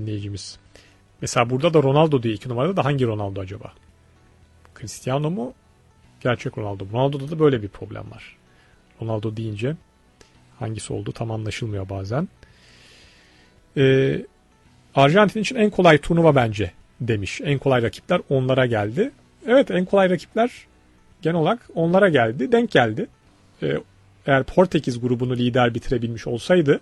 dinleyicimiz. Mesela burada da Ronaldo diye 2 numarada da hangi Ronaldo acaba? Cristiano mu? Gerçek Ronaldo. Ronaldo'da da böyle bir problem var. Ronaldo deyince hangisi oldu tam anlaşılmıyor bazen. Arjantin için en kolay turnuva bence demiş. En kolay rakipler onlara geldi. Evet, en kolay rakipler genel olarak onlara geldi. Denk geldi. Eğer Portekiz grubunu lider bitirebilmiş olsaydı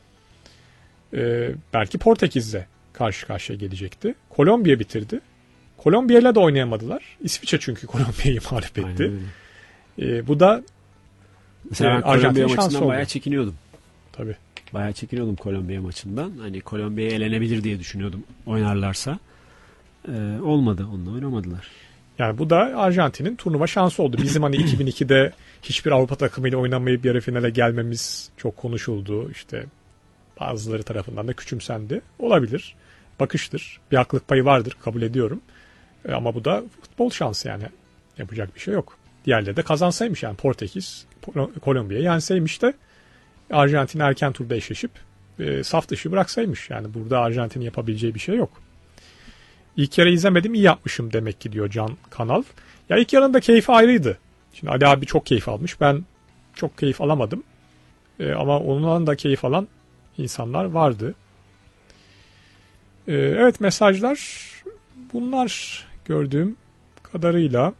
belki Portekiz'le karşı karşıya gelecekti. Kolombiya bitirdi. Kolombiya'yla da oynayamadılar. İsviçre çünkü Kolombiya'yı mağlup etti. Bu da mesela ben Kolombiya maçından bayağı çekiniyordum. Tabii. Bayağı çekiniyordum Kolombiya maçından. Hani Kolombiya elenebilir diye düşünüyordum oynarlarsa. Olmadı. Onunla oynamadılar. Yani bu da Arjantin'in turnuva şansı oldu. Bizim hani 2002'de hiçbir Avrupa takımıyla oynamayıp yarı finale gelmemiz çok konuşuldu. İşte bazıları tarafından da küçümsendi. Olabilir. Bakıştır. Bir haklılık payı vardır. Kabul ediyorum. Ama bu da futbol şansı yani. Yapacak bir şey yok. Diğerleri de kazansaymış yani Portekiz, Kolombiya'yı yenseymiş de Arjantin erken turda eşleşip saf dışı bıraksaymış. Yani burada Arjantin'in yapabileceği bir şey yok. İlk yarı izlemedim, iyi yapmışım demek ki diyor Can Kanal. Ya ilk yarının da keyfi ayrıydı. Şimdi Ali abi çok keyif almış. Ben çok keyif alamadım. Ama ondan da keyif alan insanlar vardı. Evet, mesajlar bunlar gördüğüm kadarıyla.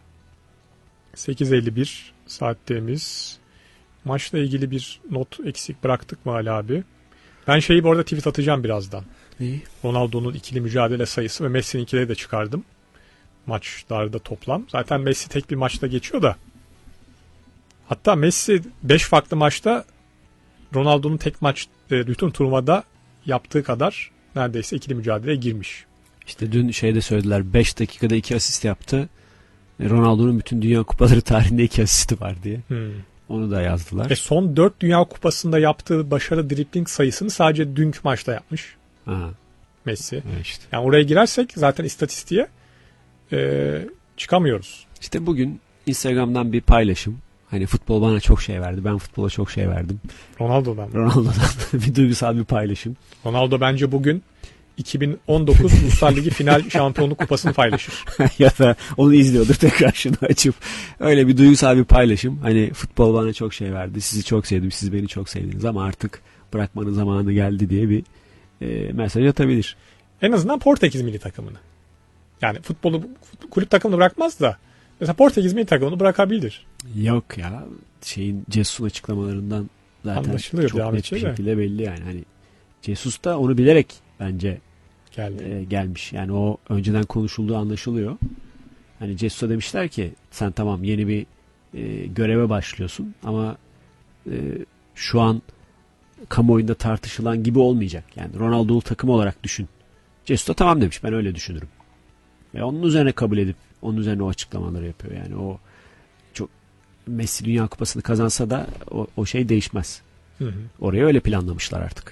8:51 saatteyiz. Maçla ilgili bir not eksik bıraktık mı Ali abi? Ben şeyi bu arada tweet atacağım birazdan. İyi. Ronaldo'nun ikili mücadele sayısı ve Messi'ninkileri de çıkardım. Maçlarda toplam. Zaten Messi tek bir maçta geçiyor da. Hatta Messi 5 farklı maçta Ronaldo'nun tek maç bütün turnuvada yaptığı kadar neredeyse ikili mücadeleye girmiş. İşte dün şeyde söylediler 5 dakikada 2 asist yaptı. Ronaldo'nun bütün Dünya Kupaları tarihinde 2 asisti var diye. Onu da yazdılar. Son 4 Dünya Kupası'nda yaptığı başarılı dribling sayısını sadece dünkü maçta yapmış. Aha. Messi. İşte. Yani oraya girersek zaten istatistiğe çıkamıyoruz. İşte bugün Instagram'dan bir paylaşım. Hani futbol bana çok şey verdi. Ben futbola çok şey verdim. Ronaldo'dan bir duygusal bir paylaşım. Ronaldo bence bugün 2019 Uluslar Ligi final şampiyonluk kupasını paylaşır. Ya da onu izliyordur tekrar şunu açıp. Öyle bir duygusal bir paylaşım. Hani futbol bana çok şey verdi. Sizi çok sevdim. Siz beni çok sevdiniz ama artık bırakmanın zamanı geldi diye bir mesaj atabilir. En azından Portekiz milli takımını. Yani futbolu kulüp takımını bırakmaz da mesela Portekiz milli takımını bırakabilir. Yok ya. Jesus'un açıklamalarından zaten anlaşılıyor, çok net bir şekilde belli yani. Hani Jesus da onu bilerek bence gelmiş. Yani o önceden konuşulduğu anlaşılıyor. Hani Jesus'a demişler ki sen tamam yeni bir göreve başlıyorsun ama şu an kamuoyunda tartışılan gibi olmayacak. Yani Ronaldo'lu takım olarak düşün. Jesus da tamam demiş. Ben öyle düşünürüm. Ve onun üzerine kabul edip onun üzerine o açıklamaları yapıyor. Yani o çok Messi Dünya Kupası'nı kazansa da o şey değişmez. Hı. Oraya öyle planlamışlar artık.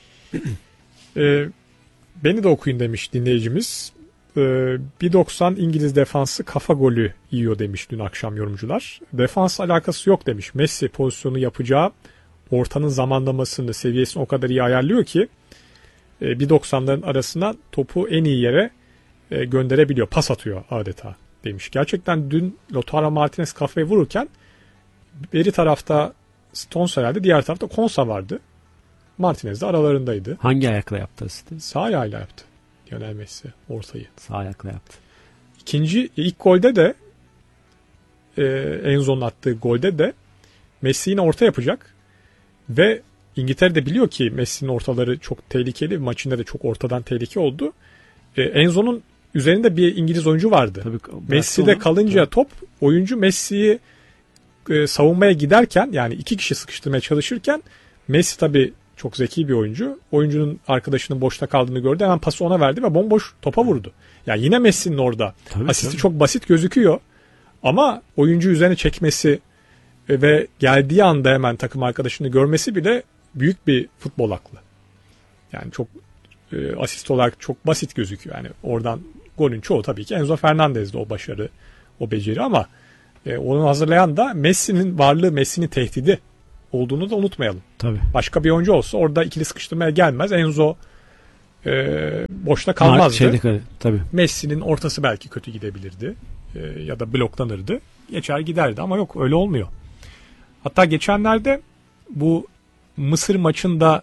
Beni de okuyun demiş dinleyicimiz. 1.90 İngiliz defansı kafa golü yiyor demiş dün akşam yorumcular. Defans alakası yok demiş. Messi pozisyonu yapacağı ortanın zamanlamasını, seviyesini o kadar iyi ayarlıyor ki 1.90'ların arasına topu en iyi yere gönderebiliyor. Pas atıyor adeta demiş. Gerçekten dün Lautaro Martinez kafayı vururken beri tarafta Stones herhalde, diğer tarafta Konsa vardı. Martinez de aralarındaydı. Hangi ayakla yaptı asisti? Sağ ayağıyla yaptı Lionel Messi ortayı. Sağ ayakla yaptı. İlk golde de Enzo'nun attığı golde de Messi yine orta yapacak ve İngiltere de biliyor ki Messi'nin ortaları çok tehlikeli. Maçında da çok ortadan tehlike oldu. Enzo'nun üzerinde bir İngiliz oyuncu vardı. Tabii, Messi'de kalınca top, oyuncu Messi'yi savunmaya giderken, yani iki kişi sıkıştırmaya çalışırken Messi tabii çok zeki bir oyuncu. Oyuncunun arkadaşının boşta kaldığını gördü. Hemen pası ona verdi ve bomboş topa vurdu. Yani yine Messi'nin orada. Asisti çok basit gözüküyor. Ama oyuncu üzerine çekmesi ve geldiği anda hemen takım arkadaşını görmesi bile büyük bir futbol aklı. Yani çok asist olarak çok basit gözüküyor. Yani oradan golün çoğu tabii ki Enzo Fernandez'de o başarı, o beceri ama onu hazırlayan da Messi'nin varlığı, Messi'nin tehdidi olduğunu da unutmayalım. Tabii. Başka bir oyuncu olsa orada ikili sıkıştırmaya gelmez. Enzo boşta kalmazdı. Tabii. Messi'nin ortası belki kötü gidebilirdi. Ya da bloklanırdı. Geçer giderdi ama yok, öyle olmuyor. Hatta geçenlerde bu Mısır maçında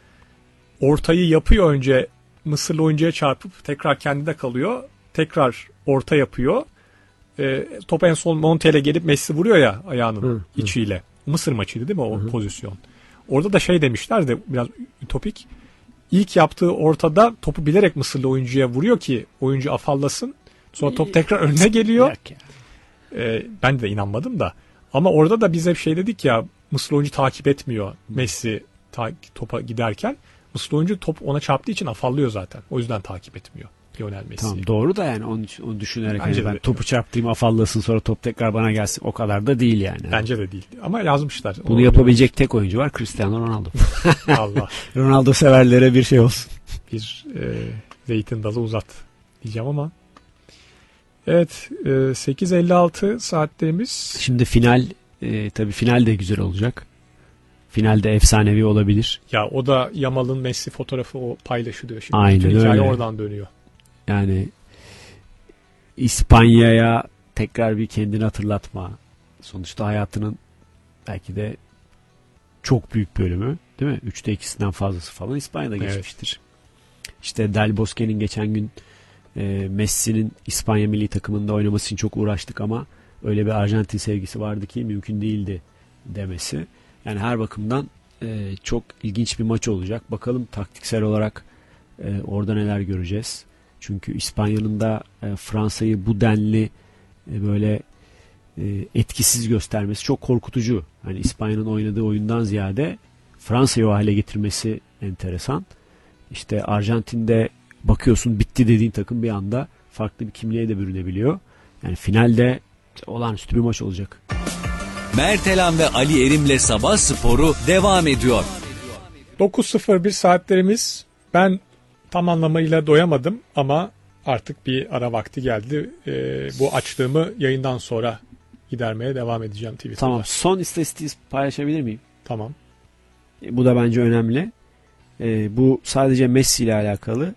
ortayı yapıyor, önce Mısırlı oyuncuya çarpıp tekrar kendine kalıyor. Tekrar orta yapıyor. Top en son Montiel'e gelip Messi vuruyor ya ayağının içiyle. Mısır maçıydı değil mi o pozisyon? Orada da şey demişler de biraz ütopik. İlk yaptığı ortada topu bilerek Mısırlı oyuncuya vuruyor ki oyuncu afallasın. Sonra top tekrar önüne geliyor. Ben de inanmadım da. Ama orada da biz hep şey dedik ya, Mısırlı oyuncu takip etmiyor Messi topa giderken. Mısırlı oyuncu top ona çarptığı için afallıyor zaten. O yüzden takip etmiyor Lionel Messi. Tamam, doğru da yani onu düşünerek hani ben topu çarptırayım, afallasın, sonra top tekrar bana gelsin, o kadar da değil yani. Bence de değil. Ama yazmışlar. Bunu yapabilecek tek oyuncu var, Cristiano Ronaldo. Allah. Ronaldo severlere bir şey olsun. Bir zeytin dalı uzat diyeceğim ama. Evet, 8.56 saatlerimiz. Şimdi final, tabii final de güzel olacak. Finalde efsanevi olabilir. Ya o da Yamal'ın Messi fotoğrafı o paylaşılıyor şimdi. Aynen bütün hikaye öyle. oradan dönüyor. Yani İspanya'ya tekrar bir kendini hatırlatma. Sonuçta hayatının belki de çok büyük bölümü, değil mi? 3'te 2'sinden fazlası falan İspanya'da geçmiştir. İşte Del Bosque'nin geçen gün Messi'nin İspanya milli takımında oynaması için çok uğraştık ama öyle bir Arjantin sevgisi vardı ki mümkün değildi demesi. Yani her bakımdan çok ilginç bir maç olacak. Bakalım taktiksel olarak orada neler göreceğiz. Çünkü İspanya'nın da Fransa'yı bu denli böyle etkisiz göstermesi çok korkutucu. Hani İspanya'nın oynadığı oyundan ziyade Fransa'yı o hale getirmesi enteresan. İşte Arjantin'de bakıyorsun bitti dediğin takım bir anda farklı bir kimliğe de bürünebiliyor. Yani finalde olağanüstü bir maç olacak. Mert Elan ve Ali Erim'le Sabah Sporu devam ediyor. 9.01 saatlerimiz. Ben tam anlamıyla doyamadım ama artık bir ara vakti geldi. Bu açlığımı yayından sonra gidermeye devam edeceğim Twitter'da. Tamam, son istatistiği paylaşabilir miyim? Tamam. Bu da bence önemli. Bu sadece Messi ile alakalı.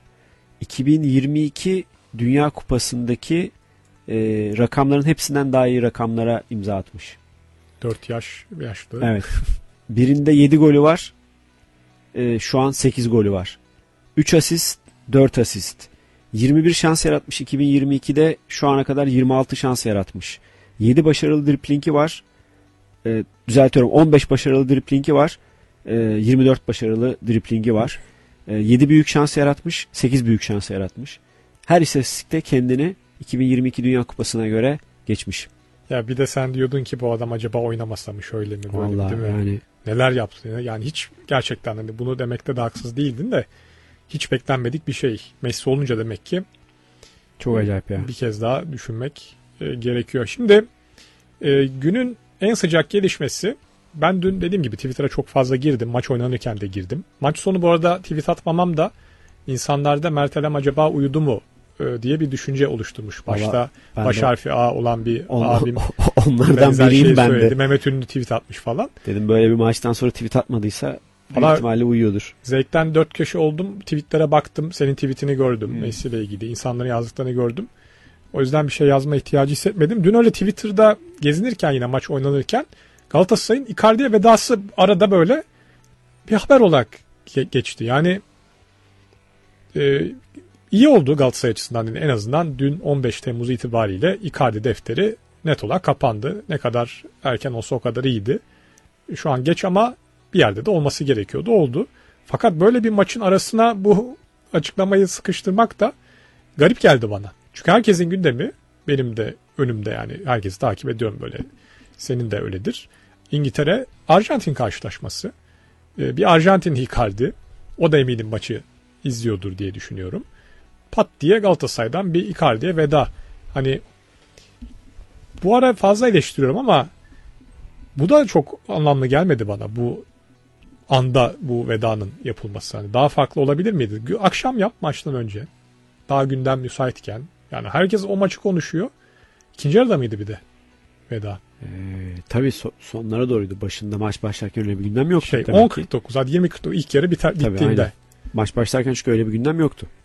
2022 Dünya Kupası'ndaki rakamların hepsinden daha iyi rakamlara imza atmış. 4 yaşlı. Evet. Birinde 7 golü var. Şu an 8 golü var. 3 asist, 4 asist. 21 şans yaratmış 2022'de, şu ana kadar 26 şans yaratmış. 7 başarılı driplingi var. Düzeltiyorum, 15 başarılı driplingi var. 24 başarılı driplingi var. 7 büyük şans yaratmış, 8 büyük şans yaratmış. Her istatistikte kendini 2022 Dünya Kupası'na göre geçmiş. Ya bir de sen diyordun ki bu adam acaba oynamasa mı şöyle mi böyle mi, değil mi? Yani neler yaptı yani hiç gerçekten hani bunu demekte de haksız değildin de hiç beklenmedik bir şey. Messi olunca demek ki çok acayip ya. Bir kez daha düşünmek gerekiyor. Şimdi günün en sıcak gelişmesi, ben dün dediğim gibi Twitter'a çok fazla girdim. Maç oynanırken de girdim. Maç sonu bu arada tweet atmamam da insanlarda Mert Elem acaba uyudu mu diye bir düşünce oluşturmuş. Başta baş harfi A olan bir abim onlardan biriyim ben de. Mehmet Ünlü tweet atmış falan. Dedim böyle bir maçtan sonra tweet atmadıysa büyük ihtimalle uyuyordur. Zevkten 4 köşe oldum. Tweetlere baktım. Senin tweetini gördüm. Messi ile ilgili. İnsanların yazdıklarını gördüm. O yüzden bir şey yazma ihtiyacı hissetmedim. Dün öyle Twitter'da gezinirken, yine maç oynanırken Galatasaray'ın Icardi'ye vedası arada böyle bir haber olarak geçti. Yani iyi oldu Galatasaray açısından. Yani en azından dün 15 Temmuz itibariyle Icardi defteri net olarak kapandı. Ne kadar erken olsa o kadar iyiydi. Şu an geç ama bir yerde de olması gerekiyordu. Oldu. Fakat böyle bir maçın arasına bu açıklamayı sıkıştırmak da garip geldi bana. Çünkü herkesin gündemi, benim de önümde, yani herkesi takip ediyorum böyle. Senin de öyledir. İngiltere Arjantin karşılaşması. Bir Arjantin Icardi. O da eminim maçı izliyordur diye düşünüyorum. Pat diye Galatasaray'dan bir Icardi'ye veda. Hani bu ara fazla eleştiriyorum ama bu da çok anlamlı gelmedi bana. Bu anda bu vedanın yapılması. Hani daha farklı olabilir miydi? Akşam yap maçtan önce. Daha gündem müsaitken. Yani herkes o maçı konuşuyor. İkinci yarıda mıydı bir de veda? Tabii sonlara doğruydu. Başında maç başlarken öyle bir gündem yoktu. 10.49 hadi 20.49 ilk yarı bittiğinde. Maç başlarken çünkü öyle bir gündem yoktu.